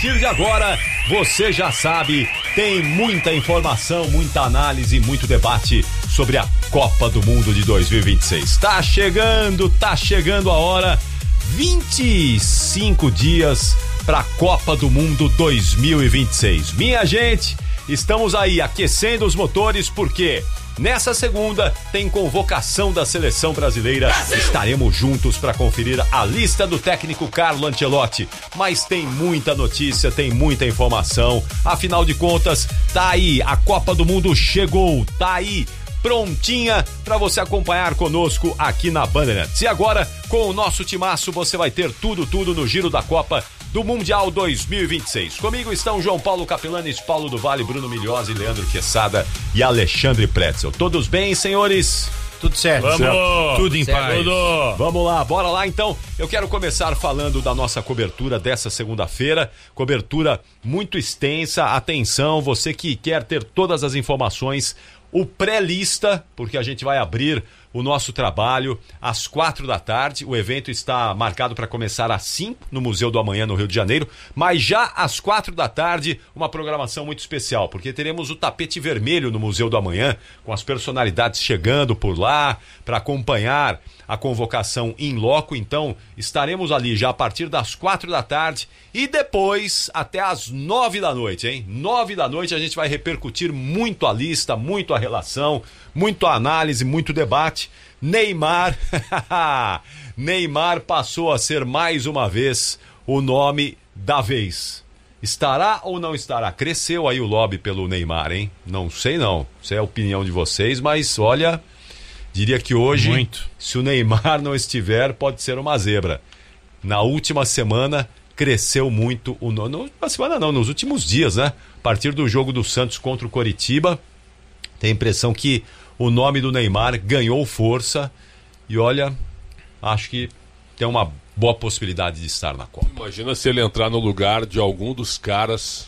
partir de agora, você já sabe, tem muita informação, muita análise, muito debate sobre a Copa do Mundo de 2026. Tá chegando a hora, 25 dias para a Copa do Mundo 2026. Minha gente, estamos aí aquecendo os motores porque nessa segunda tem convocação da seleção brasileira. Brasil! Estaremos juntos para conferir a lista do técnico Carlo Ancelotti. Mas tem muita notícia, tem muita informação. Afinal de contas, tá aí, a Copa do Mundo chegou, tá aí, prontinha para você acompanhar conosco aqui na Bandeirantes. E agora, com o nosso timaço, você vai ter tudo no Giro da Copa do Mundial 2026. Comigo estão João Paulo Capilanes, Paulo do Vale, Bruno Milhose, Leandro Quesada e Alexandre Pretzel. Todos bem, senhores? Tudo certo. Vamos! Certo. Tudo em paz. Tudo. Vamos lá, bora lá então. Eu quero começar falando da nossa cobertura dessa segunda-feira. Cobertura muito extensa. Atenção, você que quer ter todas as informações, o pré-lista, porque a gente vai abrir o nosso trabalho às 16h. O evento está marcado para começar às 5 no Museu do Amanhã, no Rio de Janeiro, mas já às 16h, uma programação muito especial, porque teremos o tapete vermelho no Museu do Amanhã, com as personalidades chegando por lá para acompanhar a convocação in loco. Então estaremos ali já a partir das 16h e depois até às 21h, hein? 21h a gente vai repercutir muito a lista, muito a relação, muito a análise, muito debate. Neymar, Neymar passou a ser mais uma vez o nome da vez. Estará ou não estará? Cresceu aí o lobby pelo Neymar, hein? Não sei não, sei a opinião de vocês, mas olha, diria que hoje, se o Neymar não estiver, pode ser uma zebra. Na última semana, cresceu muito o nome. Na semana não, nos últimos dias, né? A partir do jogo do Santos contra o Coritiba, tem a impressão que o nome do Neymar ganhou força e olha, acho que tem uma boa possibilidade de estar na Copa. Imagina se ele entrar no lugar de algum dos caras,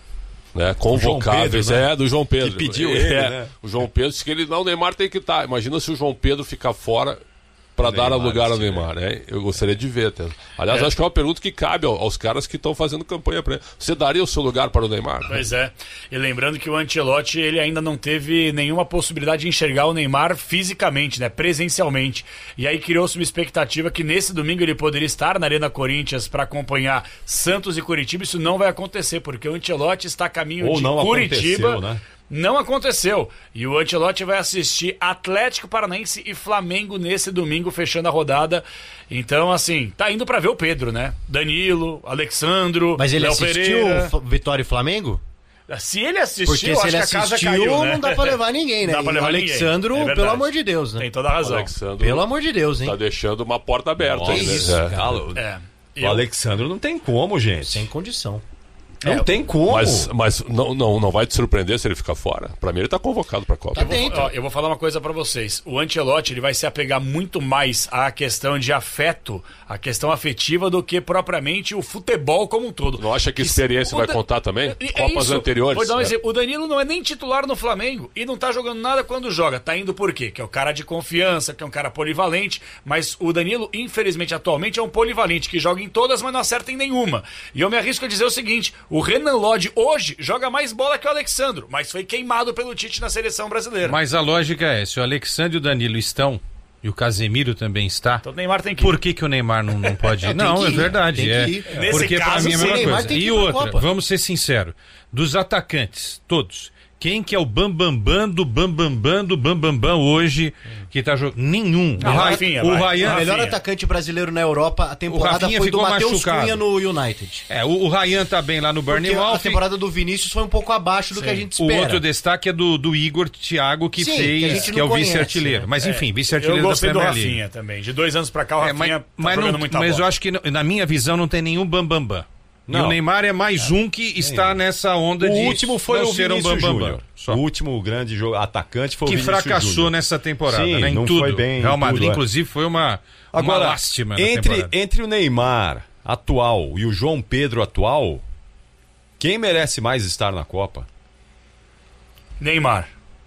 né, convocáveis, Pedro, né? Do João Pedro. Que pediu ele, né? O João Pedro disse que ele, não, o Neymar tem que estar. Imagina se o João Pedro ficar fora para dar lugar ao Neymar, né? Eu gostaria de ver até. Aliás, acho que é uma pergunta que cabe aos caras que estão fazendo campanha para ele. Você daria o seu lugar para o Neymar? Pois é. E lembrando que o Ancelotti, ele ainda não teve nenhuma possibilidade de enxergar o Neymar fisicamente, né? Presencialmente. E aí criou-se uma expectativa que nesse domingo ele poderia estar na Arena Corinthians para acompanhar Santos e Curitiba. Isso não vai acontecer, porque o Ancelotti está a caminho de Curitiba. Né? Não aconteceu. E o Ancelotti vai assistir Atlético Paranaense e Flamengo nesse domingo, fechando a rodada. Então, assim, tá indo pra ver o Pedro, né? Danilo, Alexandro, mas ele Léo assistiu Pereira. Vitória e Flamengo? Se ele assistiu, porque eu se ele acho que a casa assistiu, caiu, né? não dá pra levar ninguém, né? Dá pra levar o Alexandro, ninguém. pelo amor de Deus, né? Tem toda a razão. Pelo amor de Deus, hein? Tá deixando uma porta aberta. Nossa, né? isso, cara. O Alexandro não tem como, gente. Sem condição. Não tem como. Mas não vai te surpreender se ele ficar fora. Pra mim ele tá convocado pra Copa. Eu vou falar uma coisa pra vocês. O Ancelotti, ele vai se apegar muito mais à questão de afeto, à questão afetiva, do que propriamente o futebol como um todo. Não acha que experiência vai contar também? Copas anteriores. Vou dar um exemplo. O Danilo não é nem titular no Flamengo e não tá jogando nada quando joga. Tá indo por quê? Que é o cara de confiança, que é um cara polivalente, mas o Danilo, infelizmente, atualmente é um polivalente que joga em todas, mas não acerta em nenhuma. E eu me arrisco a dizer o seguinte: o Renan Lodge hoje joga mais bola que o Alexandro, mas foi queimado pelo Tite na seleção brasileira. Mas a lógica é, se o Alexandre e o Danilo estão, e o Casemiro também está, então o Neymar tem que ir. Por que o Neymar não pode ir? Não, é verdade. Porque para mim é a mesma coisa. E outra, vamos ser sinceros, dos atacantes, todos, quem que é o bambambam do bambambam hoje que tá jogando? Nenhum. O Ryan, o melhor atacante brasileiro na Europa, a temporada foi do Matheus Cunha no United. O Ryan tá bem lá no Bournemouth. A temporada do Vinícius foi um pouco abaixo do que a gente espera. O outro destaque é do Igor Thiago, que fez, que é o vice-artilheiro. Mas enfim, vice-artilheiro da Premier League. Eu gostei do Rafinha também. De 2 anos pra cá, o Rafinha tá jogando muita bola. Mas eu acho que, na minha visão, não tem nenhum bambambam. Não. E o Neymar é mais um que está nessa onda de... O último foi o Vinícius Júnior. O último grande atacante foi o Vinícius Júnior. Que fracassou nessa temporada, sim, né? Em não tudo. Foi bem Real Madrid, inclusive, foi uma lástima na temporada. Entre o Neymar atual e o João Pedro atual, quem merece mais estar na Copa? Neymar.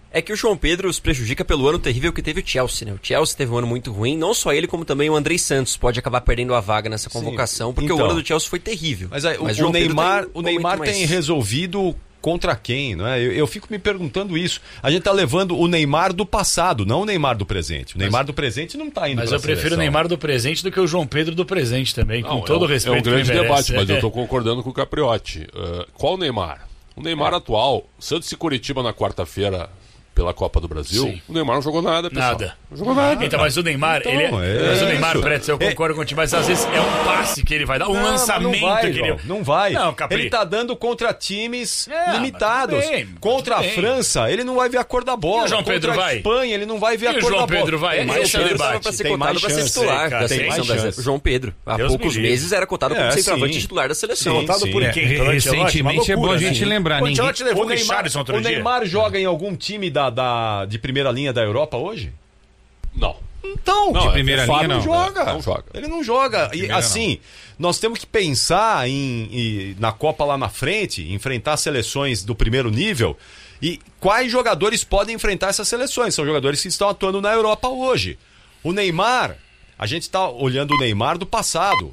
É que o João Pedro os prejudica pelo ano terrível que teve o Chelsea, né? O Chelsea teve um ano muito ruim, não só ele, como também o Andrei Santos pode acabar perdendo a vaga nessa convocação, porque o ano do Chelsea foi terrível. Mas o Neymar tem resolvido contra quem, não é? Eu fico me perguntando isso. A gente tá levando o Neymar do passado, não o Neymar do presente. O Neymar do presente não tá indo. Mas eu prefiro o Neymar do presente do que o João Pedro do presente também, com todo o respeito. É um grande debate, mas eu estou concordando com o Capriotti. Qual o Neymar? O Neymar atual, Santos e Curitiba na quarta-feira pela Copa do Brasil, Sim. O Neymar não jogou nada, pessoal. Não jogou nada. Então, mas o Neymar, mas o Neymar, Preto, eu concordo contigo, mas às vezes é um passe que ele vai dar, um lançamento que ele... Não vai. Não, Capri. Ele tá dando contra times limitados. Contra a França, ele não vai ver a cor da bola. E o João Pedro contra vai? a Espanha, ele não vai ver a cor da bola. O João Pedro vai? Esse é o debate. Para ser cotado para ser titular da seleção brasileira. João Pedro, há poucos meses era cotado como centroavante titular da seleção. Cotado por quem? Recentemente é bom a gente lembrar. O Neymar joga em algum time de primeira linha da Europa hoje? Não. Então, de primeira linha não joga. Ele não joga. E assim, nós temos que pensar na Copa lá na frente, enfrentar seleções do primeiro nível e quais jogadores podem enfrentar essas seleções. São jogadores que estão atuando na Europa hoje. O Neymar, a gente está olhando o Neymar do passado,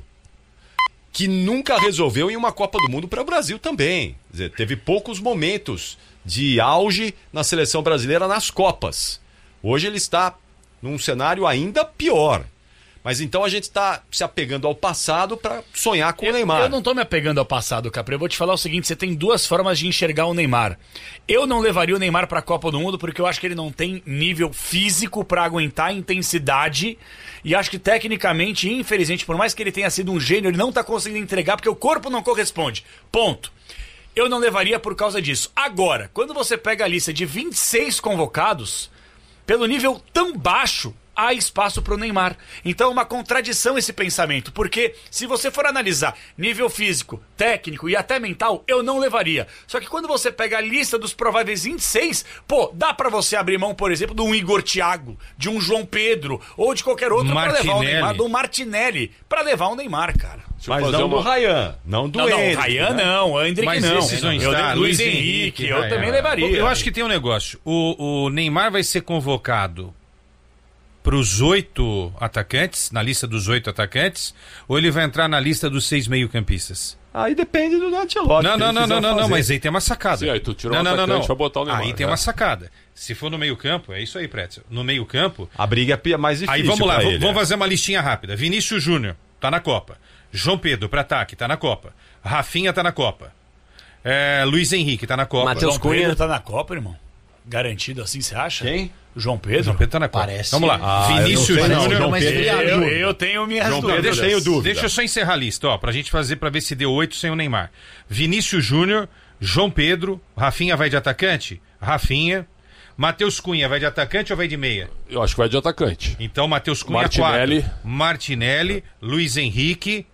que nunca resolveu em uma Copa do Mundo para o Brasil também. Quer dizer, teve poucos momentos de auge na seleção brasileira nas Copas. Hoje ele está num cenário ainda pior. Mas então a gente está se apegando ao passado para sonhar com o Neymar. Eu não estou me apegando ao passado, Capri. Eu vou te falar o seguinte, você tem duas formas de enxergar o Neymar. Eu não levaria o Neymar para a Copa do Mundo porque eu acho que ele não tem nível físico para aguentar a intensidade e acho que tecnicamente, infelizmente, por mais que ele tenha sido um gênio, ele não está conseguindo entregar porque o corpo não corresponde. Ponto. Eu não levaria por causa disso. Agora, quando você pega a lista de 26 convocados, pelo nível tão baixo, há espaço para o Neymar. Então é uma contradição esse pensamento, porque se você for analisar nível físico, técnico e até mental, eu não levaria. Só que quando você pega a lista dos prováveis 26, dá para você abrir mão, por exemplo, de um Igor Thiago, de um João Pedro, ou de qualquer outro para levar o Neymar, do Martinelli, para levar o Neymar, cara. Mas não do Ryan, não do Hendrick. Não, Ryan não, o Hendrick mas não. Esses Luiz Henrique, eu também levaria. Eu acho que tem um negócio. O Neymar vai ser convocado para os 8 atacantes, na lista dos 8 atacantes, ou ele vai entrar na lista dos 6 meio-campistas? Aí depende do Ancelotti. Não, mas aí tem uma sacada. Sim, aí tu tira um atacante pra botar o Neymar. Aí tem uma sacada. Se for no meio-campo, é isso aí, Pretzel. No meio-campo... A briga é mais difícil. Aí vamos lá, vamos fazer uma listinha rápida. Vinícius Júnior, tá na Copa. João Pedro, para ataque, tá na Copa. Rafinha tá na Copa. Luiz Henrique tá na Copa. Matheus Cunha tá na Copa, irmão. Garantido assim, você acha? Quem? João Pedro. João Pedro tá na Copa. Parece. Vamos lá. Vinícius Júnior. Eu tenho minhas dúvidas. Tenho dúvida. Deixa eu só encerrar a lista, pra gente fazer, pra ver se deu 8 sem o Neymar. Vinícius Júnior, João Pedro, Rafinha vai de atacante? Rafinha. Matheus Cunha vai de atacante ou vai de meia? Eu acho que vai de atacante. Então, Matheus Cunha, Martinelli. 4. Martinelli, Luiz Henrique,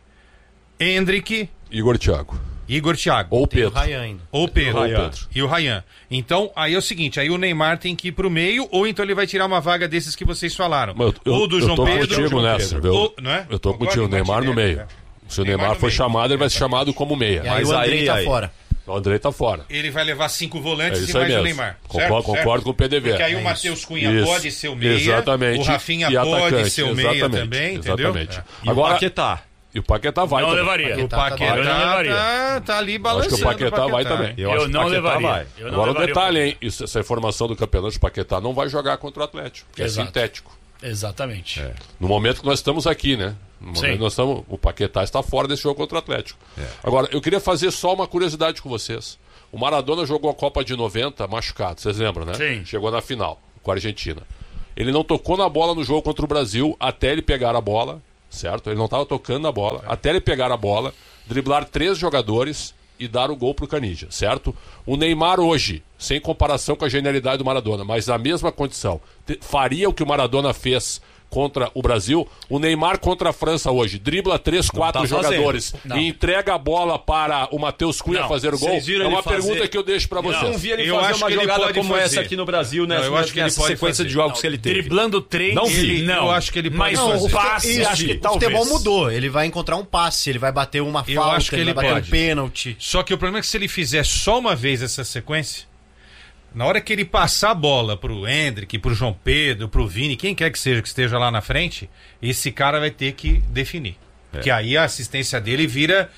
Hendrick, Igor Thiago. Ou Pedro. Ou Pedro. E o Ryan. Então, aí é o seguinte, aí o Neymar tem que ir pro meio, ou então ele vai tirar uma vaga desses que vocês falaram. Ou do João Pedro. Contigo nessa, não é? Eu tô contigo, o Neymar no meio. Se o Neymar for chamado, ele vai ser chamado como meia. Mas o Andrei tá fora. O Andrei tá fora. Ele vai levar 5 volantes e mais o Neymar. Concordo com o PDV. Porque aí o Matheus Cunha pode ser o meia. Exatamente. O Rafinha pode ser o meia também, entendeu? Exatamente. Agora, o Paquetá. E o Paquetá vai não também. Levaria. O Paquetá tá ali balançando. Acho que o Paquetá vai também. Eu não levaria. Agora o detalhe, hein? Essa informação do campeonato de Paquetá não vai jogar contra o Atlético, que é sintético. Exatamente. No momento que nós estamos aqui, né? No momento que nós estamos, o Paquetá está fora desse jogo contra o Atlético. Agora, eu queria fazer só uma curiosidade com vocês. O Maradona jogou a Copa de 90 machucado, vocês lembram, né? Sim. Chegou na final com a Argentina. Ele não tocou na bola no jogo contra o Brasil até ele pegar a bola, certo? Ele não estava tocando na bola, até ele pegar a bola, driblar 3 jogadores e dar o gol pro Canija, certo? O Neymar hoje, sem comparação com a genialidade do Maradona, mas na mesma condição, faria o que o Maradona fez contra o Brasil. O Neymar contra a França hoje dribla 3, 4 jogadores e entrega a bola para o Matheus Cunha fazer o gol. É uma pergunta que eu deixo para vocês. Eu não vi ele fazer uma jogada como essa aqui no Brasil, né? Eu acho que ele pode sequência de jogos que ele teve. Driblando 3, não vi. Eu acho que ele pode mas fazer. O passe, acho que talvez. O futebol mudou. Ele vai encontrar um passe, ele vai bater uma falta, ele vai bater um pênalti. Só que o problema é que se ele fizer só uma vez essa sequência, Na hora que ele passar a bola pro Endrick, pro João Pedro, pro Vini, quem quer que seja que esteja lá na frente, esse cara vai ter que definir. Que aí a assistência dele vira...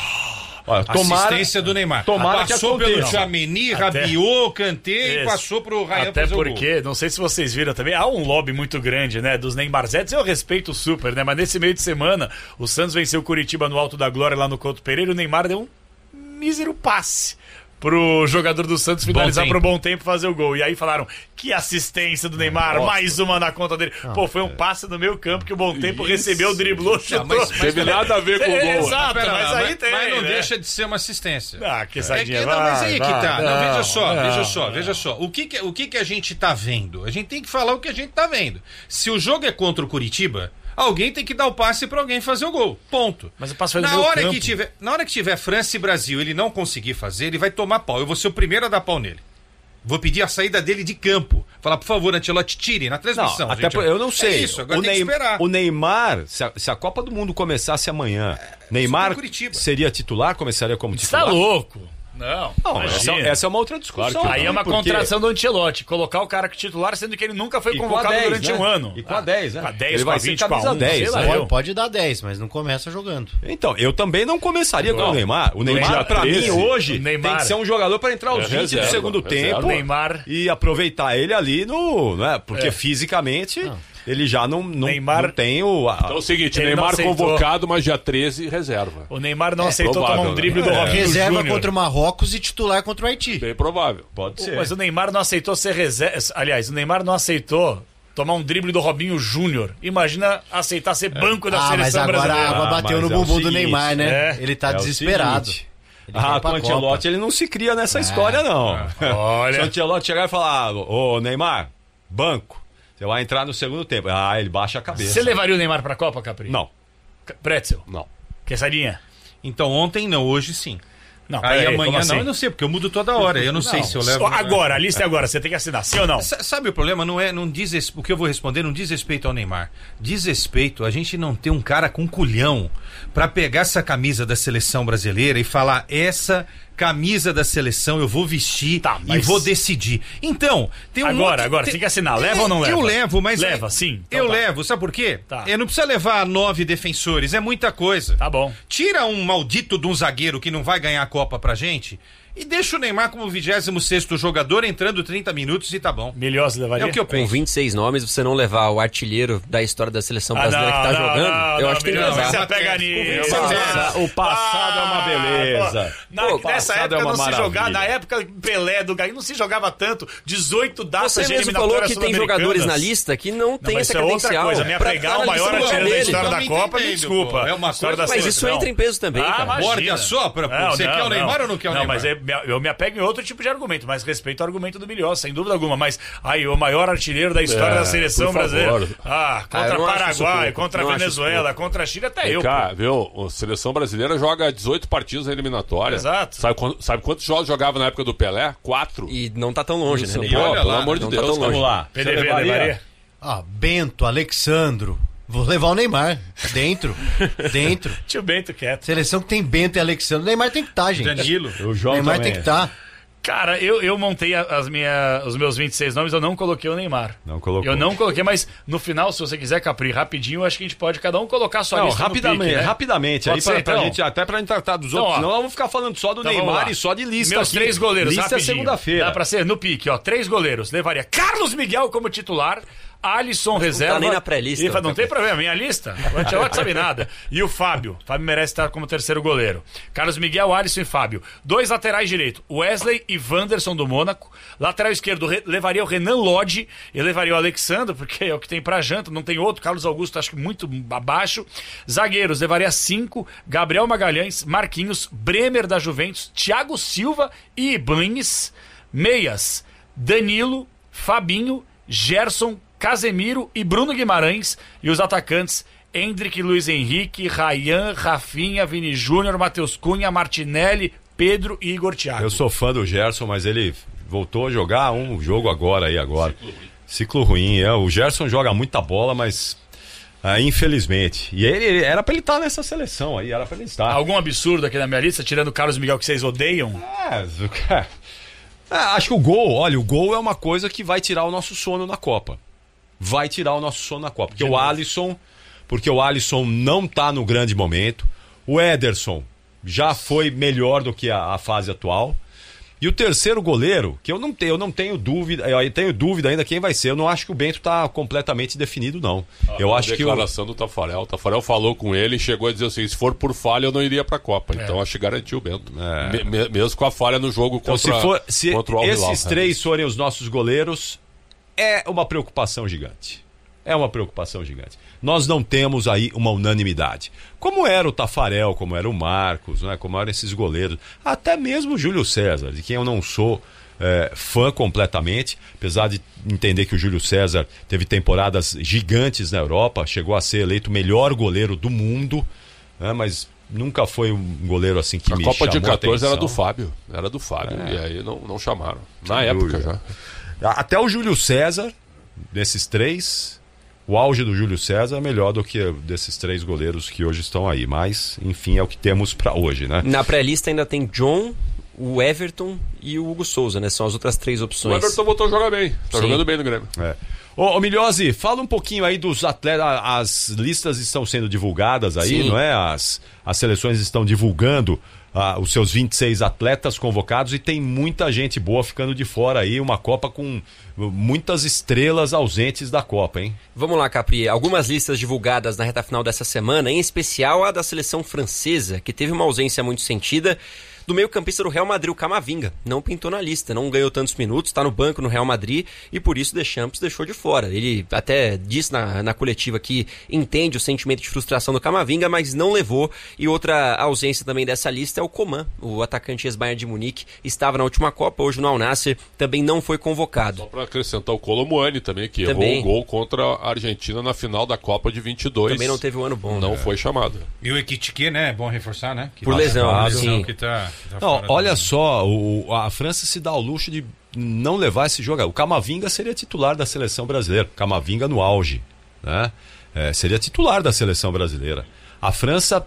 Olha, assistência do Neymar. Passou pelo Tchouaméni, Rabiot, Kanté e passou pro Ryan. Até porque, não sei se vocês viram também, há um lobby muito grande, né, dos Neymarzetes. Eu respeito super, né, mas nesse meio de semana o Santos venceu o Curitiba no Alto da Glória lá no Couto Pereira e o Neymar deu um mísero passe pro jogador do Santos finalizar pro Bom Tempo fazer o gol. E aí falaram, que assistência do Neymar, mais uma na conta dele. Pô, foi um passe no meio campo que o Bom Tempo recebeu, driblou, chutou. Mas teve nada a ver com o gol. Exato, mas aí tem. Mas não deixa de ser uma assistência. Que sadinha, mas aí que tá. Não, veja só. O que a gente tá vendo? A gente tem que falar o que a gente tá vendo. Se o jogo é contra o Curitiba, alguém tem que dar o passe pra alguém fazer o gol. Ponto. Mas o passe foi na hora que tiver França e Brasil, ele não conseguir fazer, ele vai tomar pau. Eu vou ser o primeiro a dar pau nele. Vou pedir a saída dele de campo. Falar, por favor, Ancelotti, tire na transmissão. Não, até eu não sei. É isso, agora tem que esperar. O Neymar, se a Copa do Mundo começasse amanhã, Neymar seria titular? Começaria como titular? Você tá louco? Não, essa é uma outra discussão. Aí é uma contradição do Ancelotti, colocar o cara que titular, sendo que ele nunca foi convocado 10, durante um ano. E com a 10, né? Com a 10, ele vai ser camisa 10. Pode dar 10, mas não começa jogando. Então, eu também não começaria com o Neymar. O Neymar, pra mim, hoje, tem que ser um jogador pra entrar aos 20 do segundo tempo e aproveitar ele ali no... Né? Porque fisicamente... Ele já não tem o... Então é o seguinte, Neymar convocado, mas dia 13 reserva. O Neymar não aceitou tomar um drible do Robinho reserva Júnior. Contra o Marrocos e titular contra o Haiti. Bem provável. Pode ser. Mas o Neymar não aceitou ser reserva... Aliás, o Neymar não aceitou tomar um drible do Robinho Júnior. Imagina aceitar ser banco da seleção brasileira. Mas agora a água bateu no bumbum do Neymar, né? Ele tá desesperado. Com o Ancelotti ele não se cria nessa história, não. Olha. Se o Ancelotti chegar e falar, ô Neymar, banco. Você vai entrar no segundo tempo. Ele baixa a cabeça. Você levaria o Neymar pra Copa, Capri? Não. Pretzel? Não. Quesadinha? Então ontem não, hoje sim. Não, aí amanhã assim? Não, eu não sei, porque eu mudo toda hora. Eu não sei se eu levo... Agora, a lista é agora, você tem que assinar, sim ou não? Sabe o problema? O que eu vou responder não diz respeito ao Neymar. Diz respeito a gente não ter um cara com culhão pra pegar essa camisa da seleção brasileira e falar, essa camisa da seleção eu vou vestir e vou decidir. Então, tem um Agora, tem que assinar. Leva ou não leva? Eu levo, mas... Leva, sim. Então levo, sabe por quê? Eu não preciso levar 9 defensores, é muita coisa. Tá bom. Tira um maldito de um zagueiro que não vai ganhar a Copa pra gente e deixa o Neymar como 26º jogador entrando 30 minutos e tá bom. Milhosa levaria? É o que eu penso. Com 26 nomes, você não levar o artilheiro da história da seleção brasileira que tá jogando, eu acho que tem que levar. Você apega nisso. O passado é uma beleza. Nessa época não se jogava, na época Pelé do Gaí não se jogava tanto, 18 datas de eliminatória. Você mesmo falou que tem jogadores na lista que não tem essa credencial. Outra coisa, me apegar o maior artilheiro da história da Copa, me desculpa. É uma coisa, mas isso entra em peso também, cara. Morde a sopra, você quer o Neymar ou não quer o Neymar? Não, mas eu me apego em outro tipo de argumento, mas respeito ao argumento do Milhosa, sem dúvida alguma. Mas aí, o maior artilheiro da história da seleção brasileira. Contra Paraguai, contra Venezuela, contra a Chile, até eu. Viu? A seleção brasileira joga 18 partidas na eliminatória. Exato. Sabe quantos jogos jogava na época do Pelé? 4. E não tá tão longe, né? Pelo amor de Deus. Vamos lá. PDV levaria? Bento, Alexandro. Vou levar o Neymar. Dentro. Tio Bento quieto. Seleção que tem Bento e Alexandro. O Neymar tem que estar, gente. Danilo. O João Neymar também. tem que estar. Cara, eu montei os meus 26 nomes, eu não coloquei o Neymar. Não colocou. Eu não coloquei, mas no final, se você quiser, Capri, rapidinho, acho que a gente pode cada um colocar a sua lista rapidamente, no pique, né? Rapidamente, Pode aí ser, pra gente, até pra gente tratar dos outros, senão vamos ficar falando só do Neymar e só de lista. Meus 3 goleiros, lista rapidinho. segunda-feira. Dá pra ser no pique, 3 goleiros. Levaria Carlos Miguel como titular, Alisson reserva. Não tá nem na pré-lista. Não tem problema, minha lista. O Ancelotti sabe nada. E o Fábio. Fábio merece estar como terceiro goleiro. Carlos Miguel, Alisson e Fábio. 2 laterais direito, Wesley e Wanderson do Mônaco. Lateral esquerdo, levaria o Renan Lodge e levaria o Alexandre, porque é o que tem pra janta, não tem outro. Carlos Augusto, acho que muito abaixo. Zagueiros, levaria 5, Gabriel Magalhães, Marquinhos, Bremer da Juventus, Thiago Silva e Ibanes. Meias, Danilo, Fabinho, Gerson, Casemiro e Bruno Guimarães. E os atacantes, Endrick, Luiz Henrique, Ryan, Rafinha, Vini Júnior, Matheus Cunha, Martinelli, Pedro e Igor Thiago. Eu sou fã do Gerson, mas ele voltou a jogar um jogo agora. Ciclo ruim. O Gerson joga muita bola, mas infelizmente. E ele era pra ele estar nessa seleção aí, era pra ele estar. Algum absurdo aqui na minha lista, tirando o Carlos Miguel que vocês odeiam? Acho que o gol é uma coisa que vai tirar o nosso sono na Copa. Vai tirar o nosso sono na Copa. Porque o Alisson não tá no grande momento. O Ederson já foi melhor do que a fase atual. E o terceiro goleiro, que eu não tenho dúvida, eu tenho dúvida ainda quem vai ser. Eu não acho que o Bento está completamente definido, não. Eu acho que a declaração do Tafarel. O Tafarel falou com ele e chegou a dizer assim: se for por falha, eu não iria para a Copa. Então acho que garantiu o Bento. Mesmo com a falha no jogo contra o Al-Hilal. Esses três forem os nossos goleiros, é uma preocupação gigante. Nós não temos aí uma unanimidade. Como era o Tafarel, como era o Marcos, né? Como eram esses goleiros. Até mesmo o Júlio César, de quem eu não sou fã completamente, apesar de entender que o Júlio César teve temporadas gigantes na Europa, chegou a ser eleito o melhor goleiro do mundo, né? Mas nunca foi um goleiro assim que me chamou a Copa de 14 atenção. era do Fábio, e aí não chamaram. Na época já. Até o Júlio César, desses três... O auge do Júlio César é melhor do que desses três goleiros que hoje estão aí. Mas, enfim, é o que temos para hoje, né? Na pré-lista ainda tem John, o Everton e o Hugo Souza, né? São as outras três opções. O Everton voltou a jogar bem. Tá jogando bem no Grêmio. Ô Milhose, fala um pouquinho aí dos atletas. As listas estão sendo divulgadas aí, não é? As seleções estão divulgando os seus 26 atletas convocados e tem muita gente boa ficando de fora aí, uma Copa com muitas estrelas ausentes da Copa, hein? Vamos lá, Capri. Algumas listas divulgadas na reta final dessa semana, em especial a da seleção francesa, que teve uma ausência muito sentida do meio-campista do Real Madrid, o Camavinga. Não pintou na lista, não ganhou tantos minutos, está no banco no Real Madrid e por isso Deschamps deixou de fora. Ele até disse na coletiva que entende o sentimento de frustração do Camavinga, mas não levou. E outra ausência também dessa lista é o Coman, o atacante ex-Bayern de Munique, estava na última Copa, hoje no Al Nassr, também não foi convocado. Só para acrescentar o Colo Muani também, que errou um gol contra a Argentina na final da Copa de 22. Também não teve um ano bom. Não foi chamado. E o Ekitike, né? É bom reforçar, né? Por lesão, sim. Que tá não, olha só, a França se dá o luxo de não levar esse jogo. O Camavinga seria titular da seleção brasileira. Camavinga no auge, né? Seria titular da seleção brasileira. A França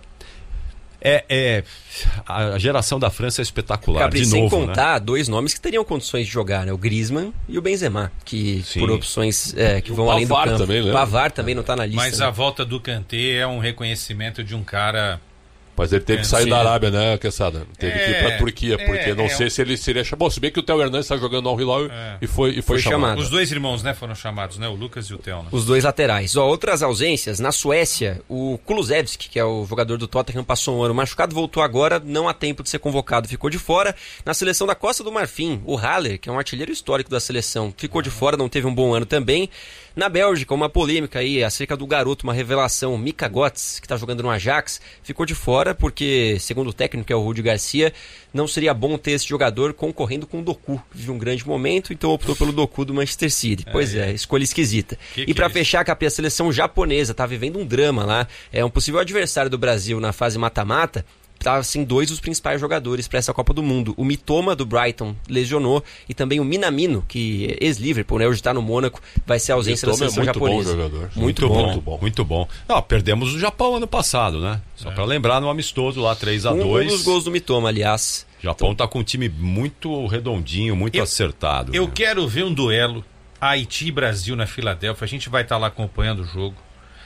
a geração da França é espetacular. Capri, de sem novo, contar né? dois nomes que teriam condições de jogar, né? O Griezmann e o Benzema, que por opções que vão além do campo. Também, o Pavard também não está na lista. Mas a volta do Kanté é um reconhecimento de um cara... Mas ele teve que sair da Arábia, né, Quesada? Teve que ir pra Turquia, porque não sei se ele seria chamado. Se bem que o Theo Hernandes está jogando no Al-Hilal e foi chamado. Os dois irmãos, né, foram chamados, né? O Lucas e o Theo. Né? Os dois laterais. Outras ausências, na Suécia, o Kulusevski, que é o jogador do Tottenham, passou um ano machucado, voltou agora, não há tempo de ser convocado, ficou de fora. Na seleção da Costa do Marfim, o Haller, que é um artilheiro histórico da seleção, ficou de fora, não teve um bom ano também. Na Bélgica, uma polêmica aí acerca do garoto, uma revelação, Mika Götze, que está jogando no Ajax, ficou de fora porque, segundo o técnico, que é o Rudi Garcia, não seria bom ter esse jogador concorrendo com o Doku, que vive um grande momento, então optou pelo Doku do Manchester City. Pois é, escolha esquisita. E para fechar, Capi, a seleção japonesa está vivendo um drama lá, é um possível adversário do Brasil na fase mata-mata, tá assim, dois dos principais jogadores para essa Copa do Mundo. O Mitoma do Brighton lesionou e também o Minamino, que é ex-Liverpool, né? Hoje está no Mônaco, vai ser a ausência da seleção japonesa. Bom jogador. Muito bom. Não, perdemos o Japão ano passado, né? Só para lembrar no amistoso lá 3-2. Um dos gols do Mitoma, aliás. O Japão tá com um time muito redondinho, muito acertado. Eu quero ver um duelo Haiti e Brasil na Filadélfia. A gente vai estar lá acompanhando o jogo.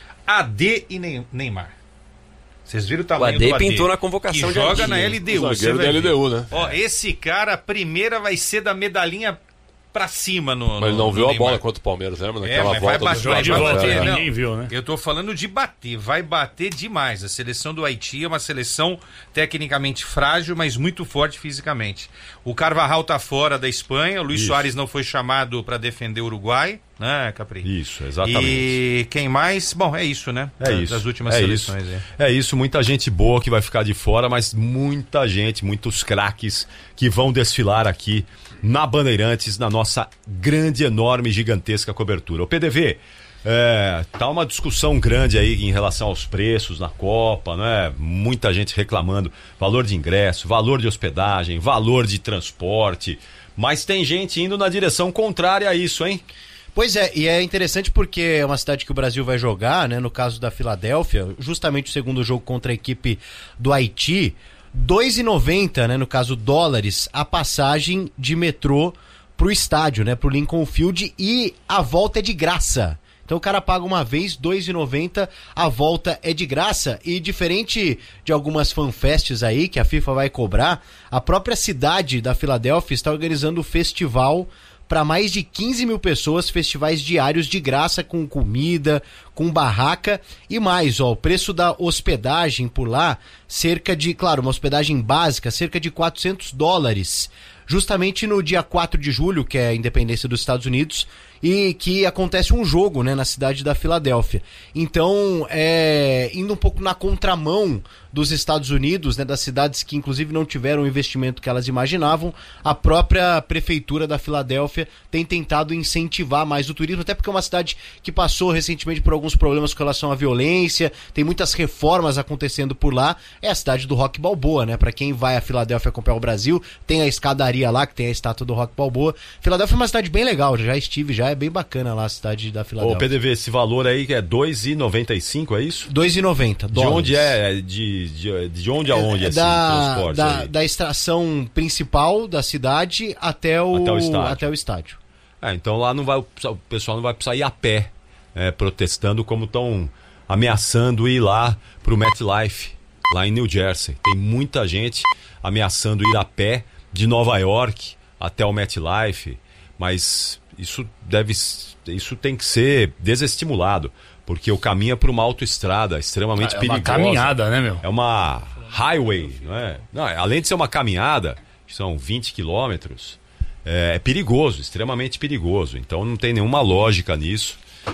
AD e Neymar. Vocês viram o tamanho do AD? O AD pintou na convocação que joga na LDU. O zagueiro da LDU, né? Ó, esse cara, a primeira vai ser da medalhinha pra cima no Mas não viu no a bola contra o Palmeiras, lembra? Naquela volta vai bater, ninguém viu, né? Eu tô falando de bater, vai bater demais. A seleção do Haiti é uma seleção tecnicamente frágil, mas muito forte fisicamente. O Carvajal tá fora da Espanha, o Luis Soares não foi chamado para defender o Uruguai, né, Capri? Isso, exatamente. E quem mais? Bom, é isso, né? Das últimas seleções. É isso, muita gente boa que vai ficar de fora, mas muita gente, muitos craques que vão desfilar aqui na Bandeirantes, na nossa grande, enorme, gigantesca cobertura. O PDV, tá uma discussão grande aí em relação aos preços na Copa, né? Muita gente reclamando valor de ingresso, valor de hospedagem, valor de transporte, mas tem gente indo na direção contrária a isso, hein? Pois é, e é interessante porque é uma cidade que o Brasil vai jogar, né? No caso da Filadélfia, justamente o segundo jogo contra a equipe do Haiti. 2,90, né, no caso dólares, a passagem de metrô pro estádio, né, pro Lincoln Field, e a volta é de graça. Então o cara paga uma vez, R$ 2,90, a volta é de graça. E diferente de algumas fanfests aí que a FIFA vai cobrar, a própria cidade da Filadélfia está organizando o festival para mais de 15 mil pessoas, festivais diários de graça, com comida, com barraca e mais, ó, o preço da hospedagem por lá, cerca de, claro, uma hospedagem básica, cerca de $400, justamente no dia 4 de julho, que é a independência dos Estados Unidos, e que acontece um jogo, né, na cidade da Filadélfia. Então, indo um pouco na contramão dos Estados Unidos, né, das cidades que inclusive não tiveram o investimento que elas imaginavam, a própria prefeitura da Filadélfia tem tentado incentivar mais o turismo, até porque é uma cidade que passou recentemente por alguns problemas com relação à violência, tem muitas reformas acontecendo por lá. É a cidade do Rock Balboa, né? Pra quem vai a Filadélfia acompanhar o Brasil, tem a escadaria lá, que tem a estátua do Rock Balboa. Filadélfia é uma cidade bem legal, já estive, já é bem bacana lá a cidade da Filadélfia. Ô, PDV, esse valor aí que é R$2,95, é isso? $2,90. De onde é? De onde a onde esse transporte aí? Da extração principal da cidade até o estádio. Então lá o pessoal não vai precisar ir a pé, protestando como estão ameaçando ir lá pro MetLife, lá em New Jersey. Tem muita gente ameaçando ir a pé de Nova York até o MetLife, mas isso tem que ser desestimulado, porque o caminho é para uma autoestrada extremamente perigosa. É uma caminhada, né, meu? É uma highway, não é? Não, além de ser uma caminhada, são 20 quilômetros, é perigoso, extremamente perigoso. Então não tem nenhuma lógica nisso.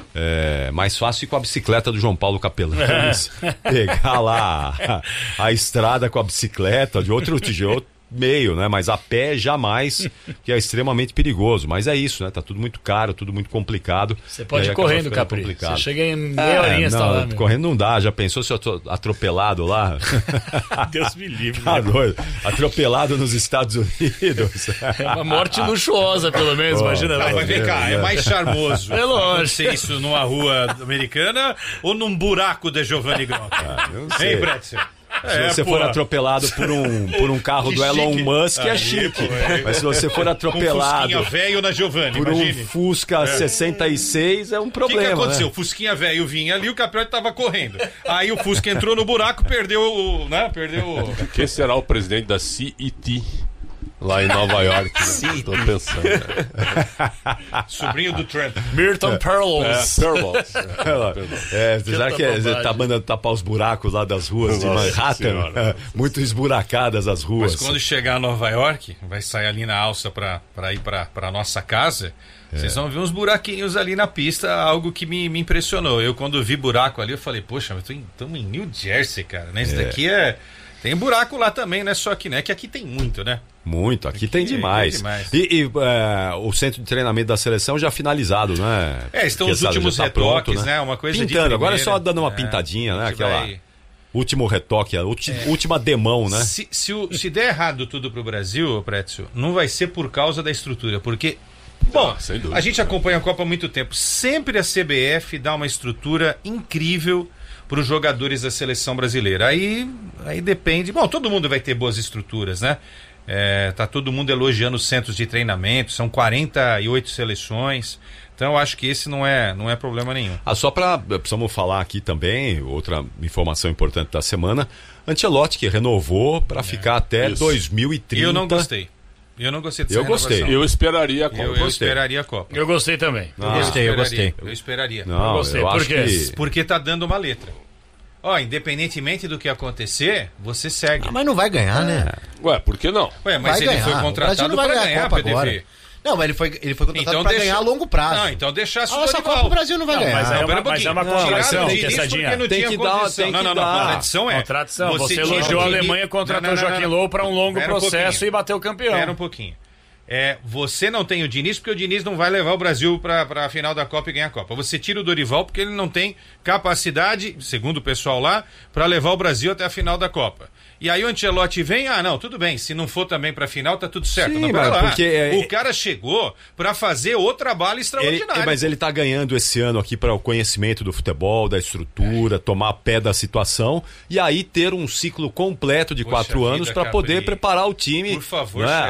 É mais fácil ir com a bicicleta do João Paulo Capelanes, pegar lá a estrada com a bicicleta de outro meio, né? Mas a pé jamais, que é extremamente perigoso. Mas é isso, né? Tá tudo muito caro, tudo muito complicado. Você pode ir correndo, Capri. Você chega em meia horinha, não, tá lá, correndo não dá. Já pensou se eu tô atropelado lá? Deus me livre. Tá doido. Atropelado nos Estados Unidos. É uma morte luxuosa, pelo menos, imagina. Mas vem cá, é mais charmoso acontecer isso numa rua americana ou num buraco de Giovanni Grota? Não sei. Hein, Bretzel? Se você for atropelado por um carro do Elon Musk, é chique. Mas se você for atropelado Fusquinha velho na Giovanni, por um Fusca 66, é um problema. O que aconteceu? Né? O Fusquinha velho vinha ali, o Capriotti tava correndo. Aí o Fusca entrou no buraco, perdeu o... Quem será o presidente da CET? Lá em Nova York, né? Tô pensando. Sobrinho do Trump. Milton Perlos. Já que tá mandando tapar os buracos lá das ruas de Manhattan, muito esburacadas as ruas. Mas quando chegar a Nova York, vai sair ali na alça pra ir pra nossa casa, vocês vão ver uns buraquinhos ali na pista, algo que me impressionou. Eu, quando vi buraco ali, eu falei, poxa, estamos em New Jersey, cara, né? Isso daqui tem buraco lá também, né? Só que, né? Que aqui tem muito, né? Muito, aqui tem demais. E o centro de treinamento da seleção já finalizado, né? Estão os últimos retoques, né? Uma coisa pintando, agora é só dando uma pintadinha, né? Aquela último retoque, a última demão, né? Se der errado tudo pro Brasil, Pretzel, não vai ser por causa da estrutura, porque... Bom, a gente acompanha a Copa há muito tempo. Sempre a CBF dá uma estrutura incrível para os jogadores da seleção brasileira. Aí depende... Bom, todo mundo vai ter boas estruturas, né? Tá todo mundo elogiando os centros de treinamento, são 48 seleções, então eu acho que esse não é problema nenhum. Precisamos falar aqui também, outra informação importante da semana, Ancelotti, que renovou para ficar até 2030. Eu não gostei dessa renovação. Eu esperaria a Copa. Eu esperaria a Copa. Eu gostei também. Eu gostei. Eu esperaria. Não, eu gostei. Por quê? Porque tá dando uma letra. Independentemente do que acontecer, você segue. Mas não vai ganhar, né? Ué, por que não? Mas ele foi contratado para ganhar, PDV. Não, mas ele foi contratado para ganhar a longo prazo. Não, então deixar isso essa Copa o Brasil não vai ganhar. Mas é uma contradição, tem que dar. Não, contradição é. Contradição. Você elogiou a Alemanha, contratou o Joaquim Low para um longo processo e bateu o campeão. Espera um pouquinho. Você não tem o Diniz porque o Diniz não vai levar o Brasil para a final da Copa e ganhar a Copa. Você tira o Dorival porque ele não tem capacidade, segundo o pessoal lá, para levar o Brasil até a final da Copa. E aí o Ancelotti vem, não, tudo bem, se não for também pra final, tá tudo certo. Sim, não, mas porque o cara chegou pra fazer o trabalho extraordinário. Mas ele tá ganhando esse ano aqui para o conhecimento do futebol, da estrutura, tomar pé da situação e aí ter um ciclo completo de 4 anos para poder preparar o time. Por favor, né?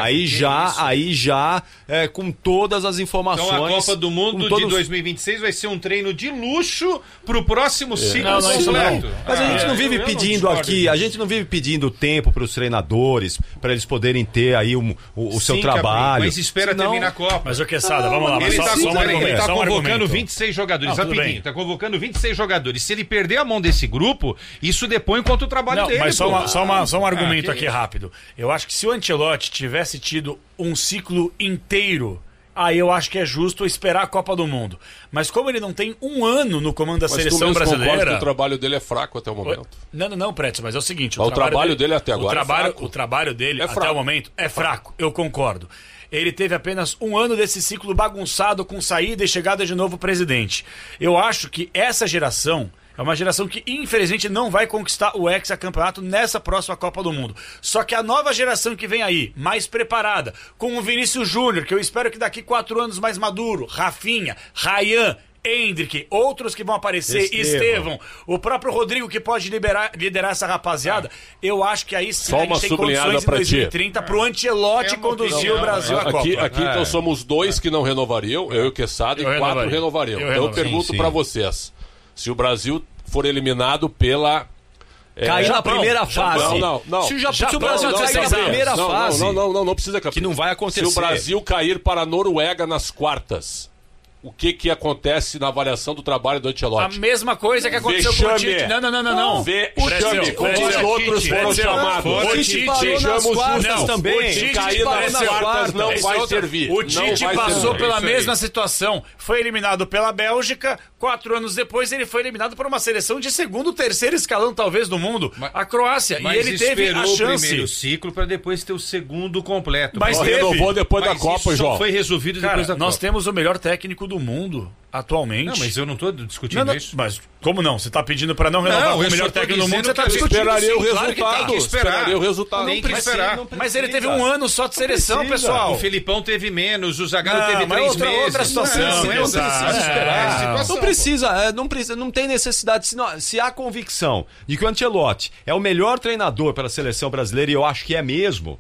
Aí já com todas as informações. Então a Copa do Mundo de 2026 vai ser um treino de luxo pro próximo ciclo completo. Mas a gente não vive pedindo aqui, a gente não vive pedindo tempo para os treinadores, para eles poderem ter aí o seu trabalho. Mas espera terminar a Copa. Mas o Quesada, vamos lá. Ele tá convocando 26 jogadores, rapidinho. Tá convocando 26 jogadores. Se ele perder a mão desse grupo, isso depõe contra o trabalho dele. Mas só um argumento aqui rápido. Eu acho que se o Ancelotti tivesse tido um ciclo inteiro, aí eu acho que é justo esperar a Copa do Mundo. Mas como ele não tem um ano no comando da seleção brasileira... que o trabalho dele é fraco até o momento. Não, Prédio, mas é o seguinte... O trabalho dele até agora é fraco. O trabalho dele até o momento é fraco, eu concordo. Ele teve apenas um ano desse ciclo bagunçado com saída e chegada de novo presidente. Eu acho que essa geração... é uma geração que, infelizmente, não vai conquistar o hexacampeonato nessa próxima Copa do Mundo. Só que a nova geração que vem aí, mais preparada, com o Vinícius Júnior, que eu espero que daqui 4 anos mais maduro, Rafinha, Ryan, Endrick, outros que vão aparecer, Estevão, o próprio Rodrigo que pode liderar essa rapaziada, eu acho que aí sim só a gente tem condições em 2030 pro Ancelotti conduzir o Brasil à Copa. Aqui então somos 2 que não renovariam, eu e o Quesada, e 4 renovariam. Então eu pergunto pra vocês, se o Brasil for eliminado pela... cair na primeira fase. Não. Se o Brasil cair na primeira fase... Não precisa, capitão. Que não vai acontecer. Se o Brasil cair para a Noruega nas quartas, o que acontece na avaliação do trabalho do Ancelotti? A mesma coisa que aconteceu com o Tite. Não. Vexame, como os outros foram chamados. O Tite parou nas quartas também. O Tite cair nas quartas não vai servir. O Tite passou pela mesma situação. Foi eliminado pela Bélgica. 4 anos depois ele foi eliminado por uma seleção de segundo, terceiro escalão talvez do mundo, a Croácia. E ele teve a chance. O primeiro ciclo para depois ter o segundo completo. Mas renovou depois da Copa, João. Foi resolvido depois da Copa. Nós temos o melhor técnico do mundo atualmente. Não, mas eu não estou discutindo isso. Mas como não? Você está pedindo para não renovar com o melhor técnico do mundo, você está discutindo. Esperaria o resultado. Esperaria o resultado. Tem que esperar. Mas ele teve um ano só de seleção, pessoal. O Felipão teve menos, o Zagallo teve 3 meses. Outra situação. Não precisa esperar. Não precisa, não tem necessidade. Se há convicção de que o Ancelotti é o melhor treinador para a seleção brasileira, e eu acho que é mesmo,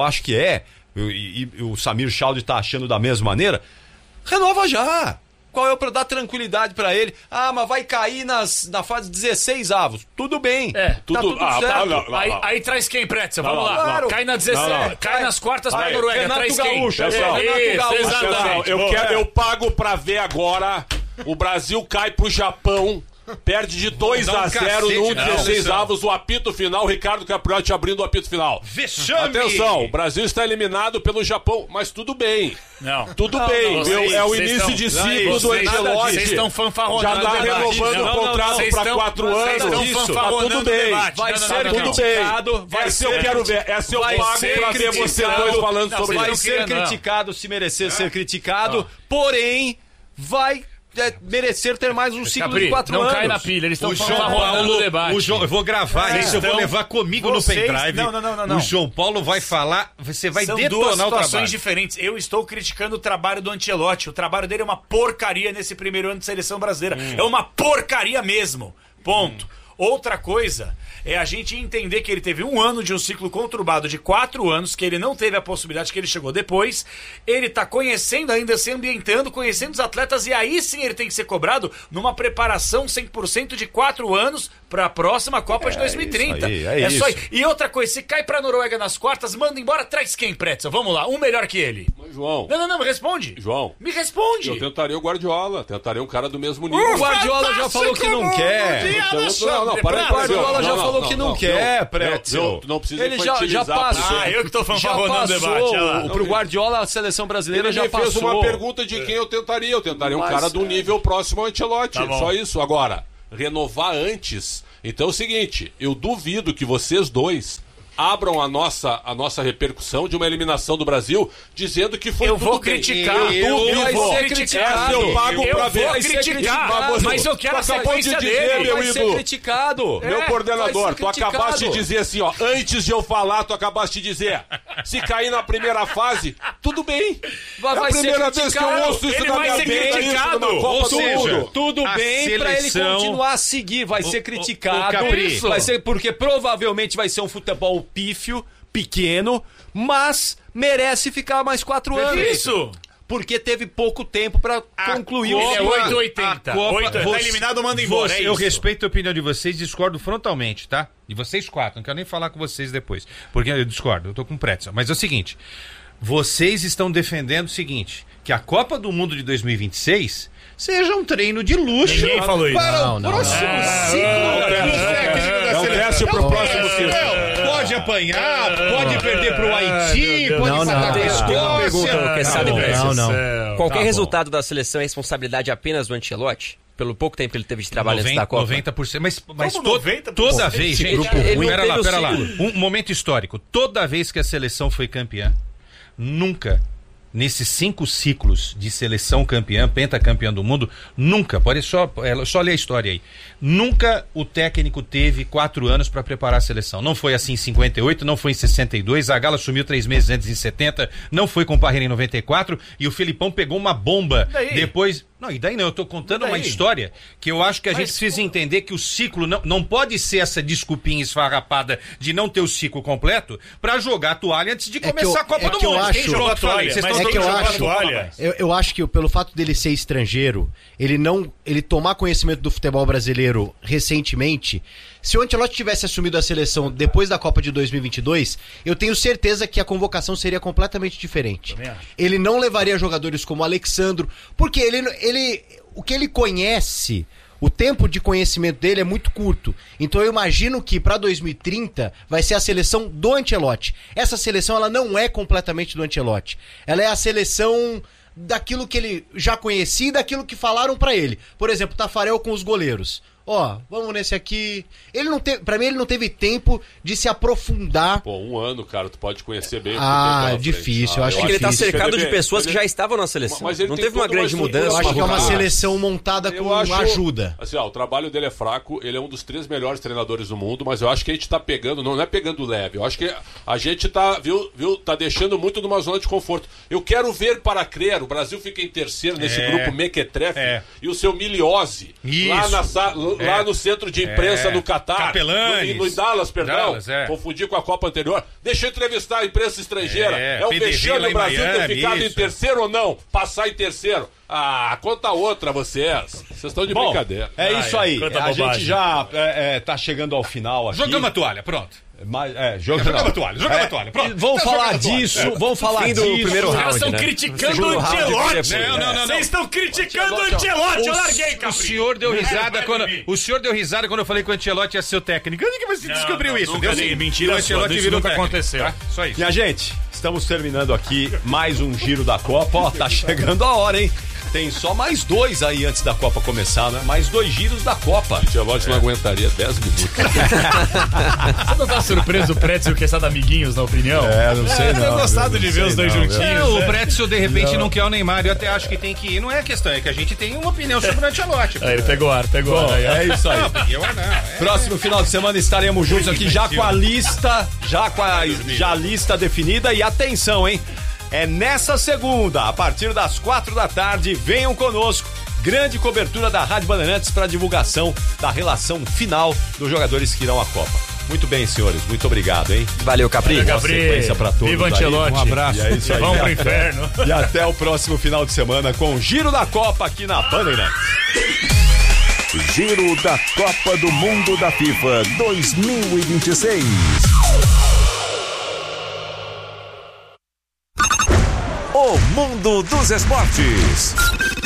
e o Samir Chaldi está achando da mesma maneira, renova já. Qual é para dar tranquilidade para ele? Mas vai cair na fase 16 avos. Tudo bem. Tudo certo. Aí traz quem, Pretzel? Vamos lá. Claro. Cai na 16. Cai nas quartas para a Noruega. Renato traz Gaúcho, quem? Pessoal, eu pago para ver agora. O Brasil cai pro Japão. Perde de 2-0 no 16 avos, o apito final, Ricardo Capriotti abrindo o apito final. Vexame! Atenção, o Brasil está eliminado pelo Japão, mas tudo bem. Tudo bem, é o início de ciclo do Ancelotti. Vocês estão fanfarronando. Já está renovando o contrato para 4 anos. Tudo bem. Vai ser criticado. Essa eu quero ver. Essa eu pago para ver vocês dois falando sobre isso. Vai ser criticado se merecer ser criticado, porém vai merecer ter mais um ciclo de 4 anos. Não cai na pilha, eles estão falando no debate. Eu vou gravar isso, eu vou levar comigo no pendrive. Não. O João Paulo vai falar, você vai São detonar duas o trabalho. situações diferentes. Eu estou criticando o trabalho do Ancelotti. O trabalho dele é uma porcaria nesse primeiro ano de seleção brasileira. É uma porcaria mesmo. Ponto. Outra coisa é a gente entender que ele teve um ano de um ciclo conturbado de 4 anos, que ele não teve a possibilidade, que ele chegou depois. Ele tá conhecendo ainda, se ambientando, conhecendo os atletas, e aí sim ele tem que ser cobrado numa preparação 100% de 4 anos para a próxima Copa de 2030. Isso só aí. E outra coisa, se cai pra Noruega nas quartas, manda embora, traz quem, Pretzel? Vamos lá, um melhor que ele. Mas, João. Não, me responde. João. Me responde. Eu tentaria o Guardiola, tentaria um cara do mesmo nível. O Guardiola já falou que não quer. Não, para. O Guardiola já falou que não quer, Pretzel. Não precisa ele já passou. Eu que tô fanfarronando o debate. Pro Guardiola, a seleção brasileira já passou. Ele fez uma pergunta de quem eu tentaria. Eu tentaria um cara do nível próximo ao Ancelotti. Só isso. Agora, renovar antes. Então é o seguinte, eu duvido que vocês dois abram a nossa repercussão de uma eliminação do Brasil, dizendo que foi eu vou criticar. Eu vou ser criticado. Eu pago pra ver. Vou criticar, mas eu quero a sequência dele. Meu vai ser criticado. Meu coordenador, tu acabaste de dizer assim, ó, antes de eu falar, tu acabaste de dizer, se cair na primeira fase, tudo bem. Vai é a primeira vez que eu ouço isso na minha vida, isso numa Copa do Mundo. Tudo bem pra ele continuar a seguir, vai ser criticado. Vai ser porque provavelmente vai ser um futebol pífio, pequeno, mas merece ficar mais 4 anos. Isso! Porque teve pouco tempo pra concluir o Ele é 880. Tá eliminado, manda embora. Eu respeito a opinião de vocês, discordo frontalmente, tá? E vocês 4, não quero nem falar com vocês depois. Porque eu discordo, eu tô com pretzel. Mas é o seguinte, vocês estão defendendo o seguinte, que a Copa do Mundo de 2026 seja um treino de luxo. Ninguém falou isso. Para o próximo ciclo. Não teste pro próximo ciclo. Pode apanhar, pode perder pro Haiti, pode empatar com a Escócia. Não. Qualquer resultado da seleção é responsabilidade apenas do Ancelotti? Pelo pouco tempo que ele teve de trabalho antes da Copa? 90%. Mas 90%? Toda vez, gente. Pera lá. Um momento histórico. Toda vez que a seleção foi campeã, nunca, nesses 5 ciclos de seleção campeã, pentacampeã do mundo, nunca, só ler a história aí, nunca o técnico teve 4 anos para preparar a seleção. Não foi assim em 58, não foi em 62, a Gala assumiu 3 meses antes em 70, não foi com o Parreira em 94, e o Felipão pegou uma bomba depois... Não, e daí não, eu tô contando uma história que eu acho que a gente precisa entender que o ciclo não pode ser essa desculpinha esfarrapada de não ter o ciclo completo pra jogar a toalha antes de começar a Copa do Mundo. Eu acho que pelo fato dele ser estrangeiro, ele tomar conhecimento do futebol brasileiro recentemente, se o Ancelotti tivesse assumido a seleção depois da Copa de 2022, eu tenho certeza que a convocação seria completamente diferente. Ele não levaria jogadores como Alexandro, porque o que ele conhece, o tempo de conhecimento dele é muito curto. Então eu imagino que para 2030 vai ser a seleção do Ancelotti. Essa seleção ela não é completamente do Ancelotti. Ela é a seleção daquilo que ele já conhecia e daquilo que falaram para ele. Por exemplo, Tafarel com os goleiros. Vamos nesse aqui. Pra mim, ele não teve tempo de se aprofundar. Pô, 1 ano, cara, tu pode conhecer bem. Difícil. Eu acho que ele tá cercado de pessoas que já estavam na seleção. Mas ele não teve uma grande mudança. Eu acho que é uma seleção montada com ajuda. Assim, o trabalho dele é fraco, ele é um dos 3 melhores treinadores do mundo, mas eu acho que a gente tá pegando, não é pegando leve, eu acho que a gente tá, tá deixando muito numa zona de conforto. Eu quero ver para crer, o Brasil fica em terceiro nesse grupo Mequetrefe e o seu Miliose lá no centro de imprensa no Catar, no Dallas, perdão, confundi com a Copa anterior. Deixa eu entrevistar a imprensa estrangeira. É um vexame o Brasil ter ficado em terceiro ou não? Passar em terceiro. Conta outra vocês. Vocês estão de brincadeira. É isso aí. A gente já tá chegando ao final aqui. Jogamos a toalha, pronto. Jogamos a toalha, pronto. Vamos falar disso, primeiro round. Vocês estão criticando o Ancelotti. Não. Vocês estão criticando o Ancelotti. Eu larguei, Capri. O senhor deu risada quando eu falei que o Ancelotti ia ser o técnico. Onde que você descobriu isso? Mentira, o Ancelotti virou o que aconteceu. Só isso. Minha gente, estamos terminando aqui mais um giro da Copa. Tá chegando a hora, hein? Tem só mais 2 aí antes da Copa começar, né? Mais 2 giros da Copa. O Ancelotti não aguentaria 10 minutos. Você não tá surpreso o Pretzel e o Quesada amiguinhos, na opinião? Não sei não. Eu tenho gostado de ver os dois juntinhos. O Pretzel, de repente, não quer o Neymar. Eu até acho que tem que ir. Não é a questão, é que a gente tem uma opinião sobre o Ancelotti. Ele pegou ar. É isso aí. Próximo final de semana estaremos juntos aqui já com a lista, já lista definida. E atenção, hein? É nessa segunda, a partir das 4 da tarde, venham conosco. Grande cobertura da Rádio Bandeirantes para divulgação da relação final dos jogadores que irão à Copa. Muito bem, senhores. Muito obrigado, hein? Valeu, Capri. Boa sequência para todos. Viva Ancelotti. Um abraço. E é isso aí. Vamos pro inferno. E até o próximo final de semana com o Giro da Copa aqui na Bandeirantes. Giro da Copa do Mundo da FIFA 2026. O mundo dos esportes.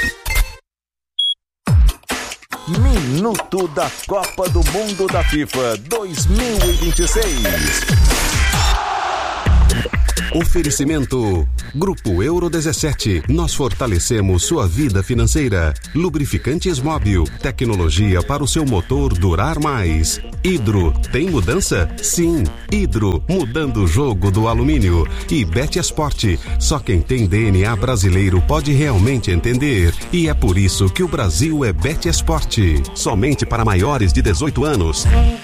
Minuto da Copa do Mundo da FIFA 2026. Oferecimento Grupo Euro 17. Nós fortalecemos sua vida financeira. Lubrificantes Móbil. Tecnologia para o seu motor durar mais. Hidro. Tem mudança? Sim. Hidro. Mudando o jogo do alumínio. E Betesport. Só quem tem DNA brasileiro pode realmente entender. E é por isso que o Brasil é Betesport. Somente para maiores de 18 anos.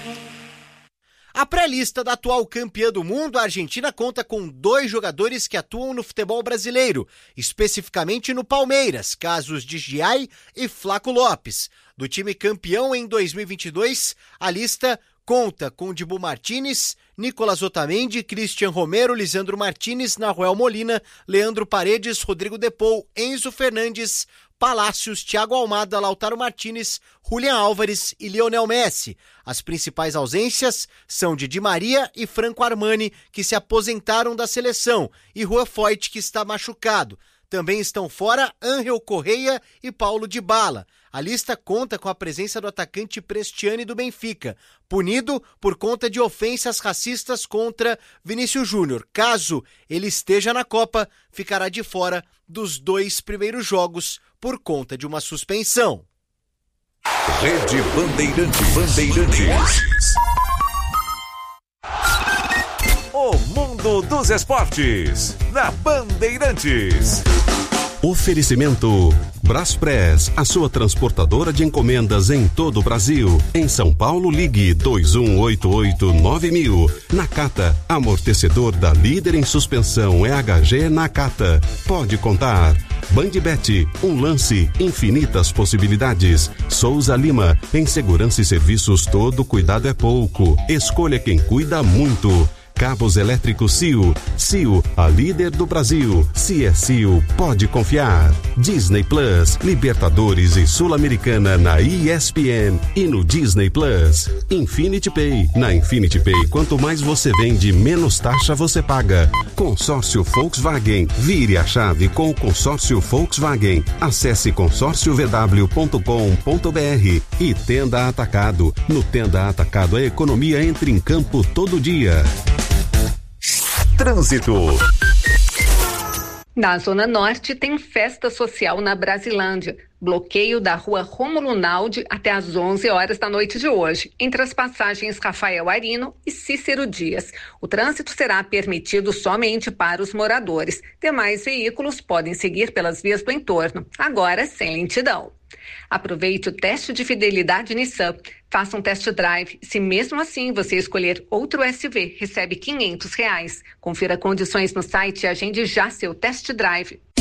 A pré-lista da atual campeã do mundo, a Argentina, conta com 2 jogadores que atuam no futebol brasileiro, especificamente no Palmeiras, casos de Giai e Flaco Lopes. Do time campeão em 2022, a lista conta com Dibu Martínez, Nicolas Otamendi, Cristian Romero, Lisandro Martínez, Nahuel Molina, Leandro Paredes, Rodrigo Depou, Enzo Fernandes, Palácios, Thiago Almada, Lautaro Martínez, Julián Álvares e Lionel Messi. As principais ausências são de Di Maria e Franco Armani, que se aposentaram da seleção, e Juan Foyt, que está machucado. Também estão fora Ángel Correia e Paulo Dybala. A lista conta com a presença do atacante Prestiani do Benfica, punido por conta de ofensas racistas contra Vinícius Júnior. Caso ele esteja na Copa, ficará de fora dos 2 primeiros jogos por conta de uma suspensão. Rede Bandeirantes. O mundo dos esportes, na Bandeirantes. Oferecimento Braspress, a sua transportadora de encomendas em todo o Brasil. Em São Paulo, ligue 2188-9000. Nakata, amortecedor da líder em suspensão EHG Nakata. Pode contar. Bandbet, um lance, infinitas possibilidades. Souza Lima, em segurança e serviços todo cuidado é pouco. Escolha quem cuida muito. Cabos elétricos CIO. CIO, a líder do Brasil. Se é CIO, pode confiar. Disney Plus, Libertadores e Sul-Americana na ESPN e no Disney Plus. Infinity Pay. Na Infinity Pay, quanto mais você vende, menos taxa você paga. Consórcio Volkswagen. Vire a chave com o consórcio Volkswagen. Acesse consórciovw.com.br e Tenda Atacado. No Tenda Atacado, a economia entra em campo todo dia. Trânsito. Na Zona Norte tem festa social na Brasilândia. Bloqueio da rua Rômulo Naldi até às 11 horas da noite de hoje, entre as passagens Rafael Arino e Cícero Dias. O trânsito será permitido somente para os moradores. Demais veículos podem seguir pelas vias do entorno, agora sem lentidão. Aproveite o teste de fidelidade Nissan. Faça um test drive. Se mesmo assim você escolher outro SUV, recebe R$500. Confira condições no site e agende já seu test drive.